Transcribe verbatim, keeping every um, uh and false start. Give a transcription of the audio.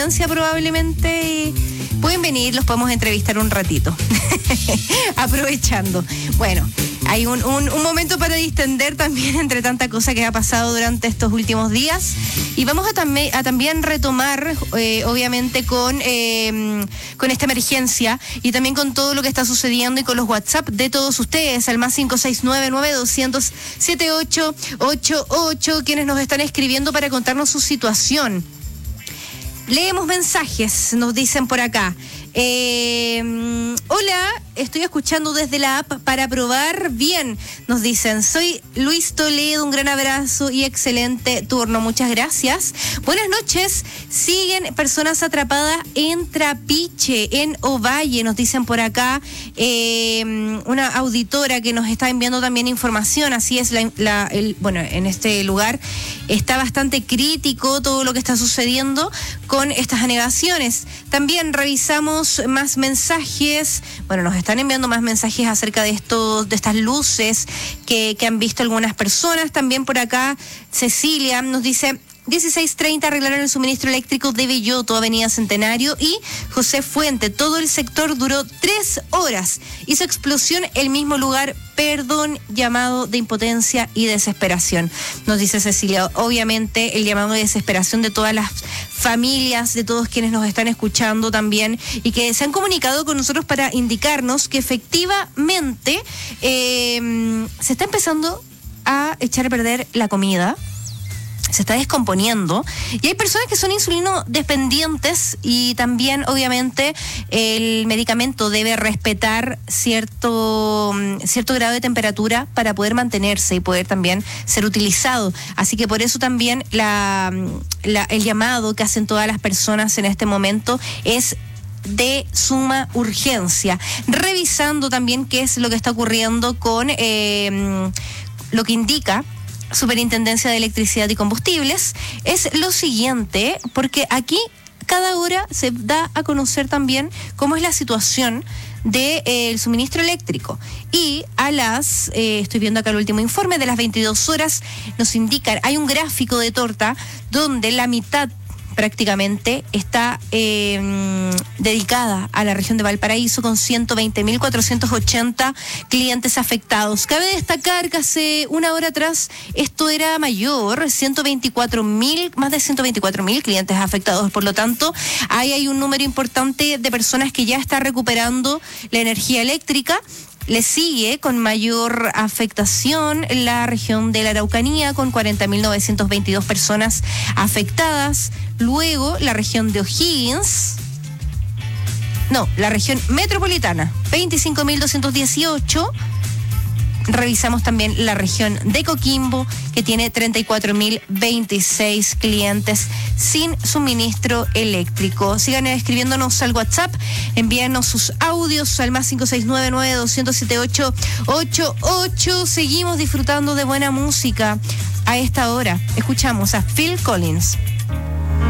probablemente pueden venir, los podemos entrevistar un ratito. Aprovechando. Bueno, hay un, un, un momento para distender también entre tanta cosa que ha pasado durante estos últimos días. Y vamos a, tam- a también retomar, eh, obviamente, con, eh, con esta emergencia y también con todo lo que está sucediendo y con los WhatsApp de todos ustedes, al más cinco seis nueve, nueve dos cero cero, siete ocho ocho ocho, quienes nos están escribiendo para contarnos su situación. Leemos mensajes, nos dicen por acá. Eh, hola, estoy escuchando desde la app para probar bien, nos dicen. Soy Luis Toledo, un gran abrazo y excelente turno, muchas gracias. Buenas noches, siguen personas atrapadas en Trapiche, en Ovalle, nos dicen por acá. Eh, una auditora que nos está enviando también información, así es, la, la, el, bueno, en este lugar está bastante crítico todo lo que está sucediendo con estas anegaciones. También revisamos más mensajes, bueno, nos están enviando más mensajes acerca de estos, de estas luces que, que han visto algunas personas. También por acá Cecilia nos dice: dieciséis treinta arreglaron el suministro eléctrico de Belloto, Avenida Centenario y José Fuente. Todo el sector duró tres horas. Hizo explosión el mismo lugar. Perdón, llamado de impotencia y desesperación. Nos dice Cecilia, obviamente el llamado de desesperación de todas las familias, de todos quienes nos están escuchando también y que se han comunicado con nosotros para indicarnos que efectivamente eh, se está empezando a echar a perder la comida. Se está descomponiendo y hay personas que son insulino dependientes y también obviamente el medicamento debe respetar cierto, cierto grado de temperatura para poder mantenerse y poder también ser utilizado. Así que por eso también la, la, el llamado que hacen todas las personas en este momento es de suma urgencia, revisando también qué es lo que está ocurriendo con eh, lo que indica Superintendencia de Electricidad y Combustibles. Es lo siguiente, porque aquí cada hora se da a conocer también cómo es la situación del de, eh, suministro eléctrico. Y a las, eh, estoy viendo acá el último informe, de las veintidós horas nos indican, hay un gráfico de torta donde la mitad prácticamente está eh, dedicada a la región de Valparaíso con ciento veinte mil cuatrocientos ochenta clientes afectados. Cabe destacar que hace una hora atrás esto era mayor, ciento veinticuatro mil, más de ciento veinticuatro mil clientes afectados. Por lo tanto, ahí hay un número importante de personas que ya está recuperando la energía eléctrica. Le sigue con mayor afectación la región de la Araucanía, con cuarenta mil novecientos veintidós personas afectadas. Luego, la región de O'Higgins, no, la región metropolitana, veinticinco mil doscientos dieciocho. Revisamos también la región de Coquimbo, que tiene treinta y cuatro mil veintiséis clientes sin suministro eléctrico. Sigan escribiéndonos al WhatsApp, envíanos sus audios al más cinco seis nueve, nueve dos cero siete ocho ocho ocho. Seguimos disfrutando de buena música a esta hora. Escuchamos a Phil Collins.